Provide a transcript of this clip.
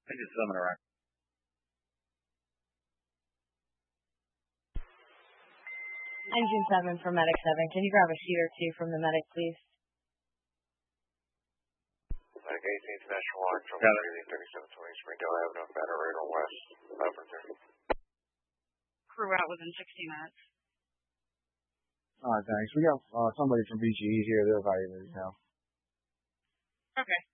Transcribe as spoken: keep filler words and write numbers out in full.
Engine seven around. Engine seven for Medic seven. Can you grab a sheet or two from the medic, please? Medic eighteen, National Line, from thirty-seven twenty Springdale Avenue, Battle Radar West, Leverton. Crew out within sixty minutes. All right, thanks. We got uh, somebody from B G E here. They're evaluating now. Okay.